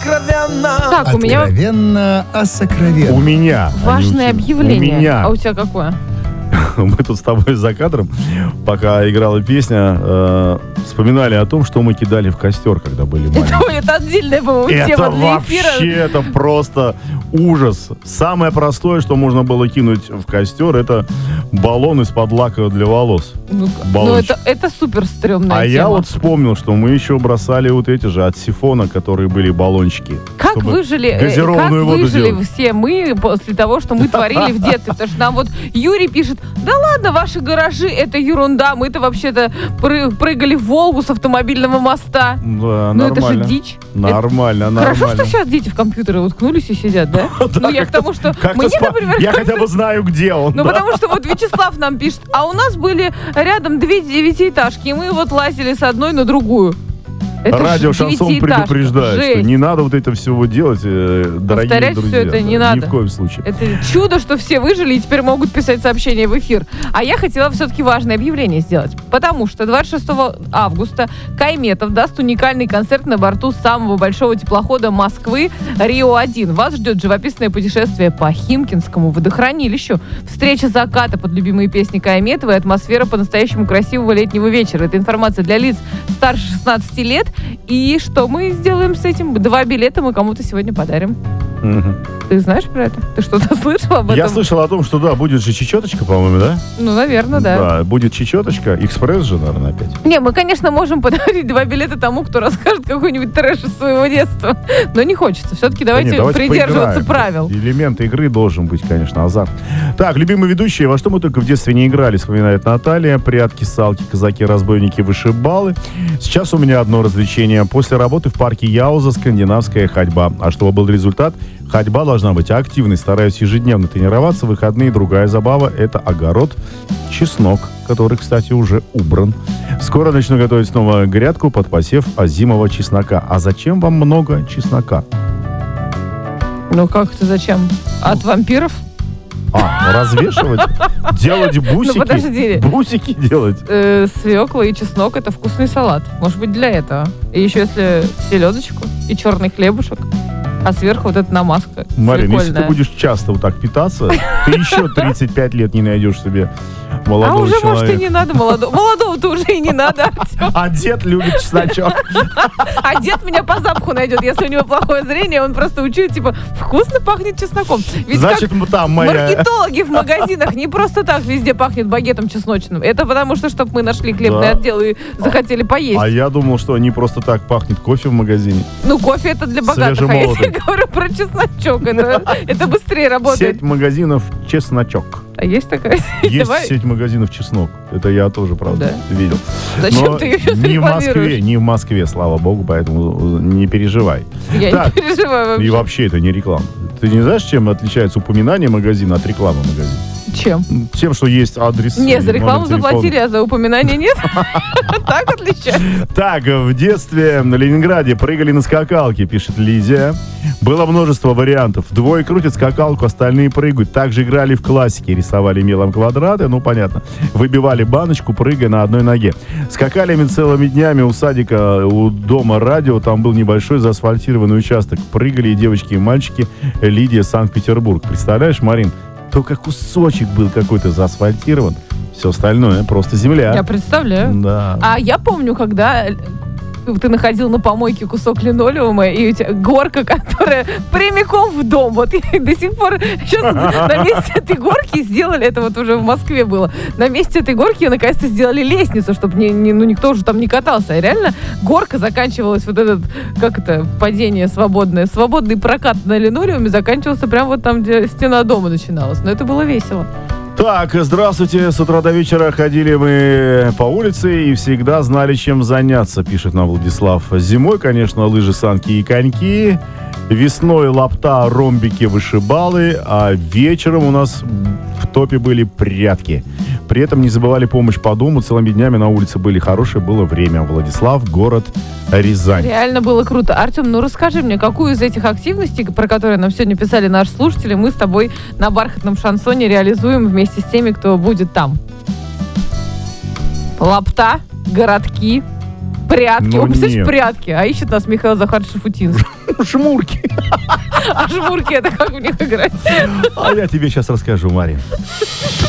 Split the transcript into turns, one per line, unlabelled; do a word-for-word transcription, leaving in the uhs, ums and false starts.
Сокровенно.
Так, у меня
Откровенно о сокровенном.
У меня.
важное
Анютин,
объявление.
У меня.
А у тебя какое?
Мы тут с тобой за кадром, пока играла песня, э, вспоминали о том, что мы кидали в костер, когда были маленькие.
Ой, это отдельная, по-моему,
Это
тема для эфира.
вообще, это просто ужас. Самое простое, что можно было кинуть в костер, это баллон из-под лака для волос.
Ну, ну
Баллончик.
это, это супер стрёмная
А
тема.
я вот вспомнил, что мы еще бросали вот эти же от сифона, которые были баллончики.
Как
чтобы
выжили, э,
газированную
как
воду
выжили
делать.
все мы после того, что мы творили в детстве? Потому что нам вот Юрий пишет: да ладно, ваши гаражи, это ерунда, мы-то вообще-то пры- прыгали в Волгу с автомобильного моста.
Да,
Ну это же
нормально.
дичь.
Нормально,
Это-
нормально.
Хорошо, что сейчас дети в компьютеры уткнулись и сидят, да? Ну я к тому, что
Как-то
мне,
спа-
например,
Я хотя бы знаю, где он.
ну,
да.
потому что вот Вячеслав нам пишет, а у нас были рядом две девятиэтажки, и мы вот лазили с одной на другую. Это
Радио
ж
Шансон
девятиэтажка.
предупреждает, что
Жесть.
не надо вот это всего делать, э, дорогие
Повторять
друзья.
всё это не
Да, Ни
надо.
в коем случае.
Это чудо, что все выжили и теперь могут писать сообщения в эфир. А я хотела все-таки важное объявление сделать. Потому что двадцать шестого августа Кайметов даст уникальный концерт на борту самого большого теплохода Москвы Рио один. Вас ждет живописное путешествие по Химкинскому водохранилищу, встреча заката под любимые песни Кайметова и атмосфера по-настоящему красивого летнего вечера. Это информация для лиц старше шестнадцати лет. И что мы сделаем с этим? Два билета мы кому-то сегодня подарим.
Мгм.
Ты знаешь про это? Ты что-то слышал об этом?
Я слышал о том, что да, будет же чечеточка, по-моему, да?
Ну, наверное, да.
Да, будет чечеточка. Экспресс же, наверное, опять.
Не, мы, конечно, можем подарить два билета тому, кто расскажет какой-нибудь трэш из своего детства. Но не хочется. Все-таки давайте,
Да нет, давайте
придерживаться
поиграем.
правил.
Элемент игры должен быть, конечно, азарт. Так, любимые ведущие, во что мы только в детстве не играли, вспоминает Наталья. Прятки, салки, казаки, разбойники, вышибалы. Сейчас у меня одно развлечение. После работы в парке Яуза скандинавская ходьба. А чтобы был результат, ходьба должна быть активной. Стараюсь ежедневно тренироваться. Выходные другая забава – это огород, чеснок, который, кстати, уже убран. Скоро начну готовить снова грядку под посев озимого чеснока. А зачем вам много чеснока?
Ну, как это зачем? От вампиров?
А, развешивать? Делать бусики?
Ну, подожди.
Бусики делать?
Э, свекла и чеснок – это вкусный салат. Может быть, для этого. И еще если селедочку и черный хлебушек, а сверху вот эта намазка
Марин, если ты
свекольная.
будешь часто вот так питаться, ты еще тридцать пять лет не найдешь себе молодого
А уже,
человека.
может, и не надо молодого. Молодого-то уже и не надо, Артем.
А дед любит чесночок.
А дед меня по запаху найдет. Если у него плохое зрение, он просто учует, типа, вкусно пахнет чесноком. Ведь
Значит,
как
там моя...
маркетологи в магазинах не просто так везде пахнет багетом чесночным. Это потому что, чтобы мы нашли хлебный
Да.
отдел и захотели поесть.
А я думал, что не просто так пахнет кофе в магазине.
Ну, кофе это для богатых. А я
Свежемолотый.
тебе говорю про чесночок. Это, это быстрее работает.
Сеть магазинов чесночок.
А есть такая?
Есть
Давай.
сеть магазинов чеснок. Это я тоже, правда, видел.
Зачем
Но
ты ее сейчас
не в Москве,
рекламируешь?
не в Москве, слава богу, поэтому не переживай.
Я
Так.
не переживаю вообще.
И вообще это не реклама. Ты не знаешь, чем отличается упоминание магазина от рекламы магазина?
Чем?
Тем, что есть адрес.
Не,
и
за рекламу
номер телефона.
заплатили, а за упоминание нет. Так отличается.
Так, в детстве на Ленинграде прыгали на скакалке, пишет Лидия. Было множество вариантов. Двое крутят скакалку, остальные прыгают. Также играли в классике, рисовали мелом квадраты, ну понятно. Выбивали баночку, прыгая на одной ноге. Скакали мы целыми днями у садика, у дома радио. Там был небольшой заасфальтированный участок. Прыгали и девочки, и мальчики. Лидия, Санкт-Петербург. Представляешь, Марин? Только кусочек был какой-то заасфальтирован. Все остальное просто земля.
Я представляю.
Да.
А я помню, когда ты находил на помойке кусок линолеума, и у тебя горка, которая прямиком в дом. Вот и до сих пор сейчас на месте этой горки сделали, это вот уже в Москве было, на месте этой горки наконец-то сделали лестницу, чтобы не, не, ну, никто уже там не катался. А реально горка заканчивалась, вот этот, как это, падение свободное, свободный прокат на линолеуме заканчивался прямо вот там, где стена дома начиналась. Но это было весело.
Так, здравствуйте. С утра до вечера ходили мы по улице и всегда знали, чем заняться, пишет нам Владислав. Зимой, конечно, лыжи, санки и коньки. Весной лапта, ромбики, вышибалы. А вечером у нас в топе были прятки. При этом не забывали помощь по дому. Целыми днями на улице были. Хорошее было время. Владислав, город Рязань.
Реально было круто. Артем, ну расскажи мне, какую из этих активностей, про которые нам сегодня писали наши слушатели, мы с тобой на бархатном шансоне реализуем вместе с теми, кто будет там? Лапта, городки, Прятки.
Ну,
Он, представляешь,
нет.
прятки. А ищет нас Михаил Захарович Шафутинский.
Шмурки.
А жмурки это как в них играть?
А я тебе сейчас расскажу, Мария.